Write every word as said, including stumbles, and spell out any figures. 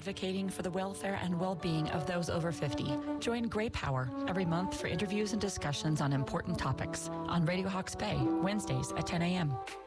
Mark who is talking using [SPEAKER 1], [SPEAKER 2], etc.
[SPEAKER 1] advocating for the welfare and well-being of those over fifty. Join Gray Power every month for interviews and discussions on important topics on Radio Hawke's Bay, Wednesdays at ten a.m.